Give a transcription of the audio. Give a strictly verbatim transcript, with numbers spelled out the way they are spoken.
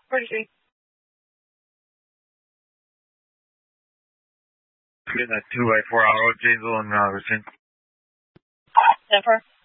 forty-three. Getting a two by four auto, Janesville and uh, Racine. Denver.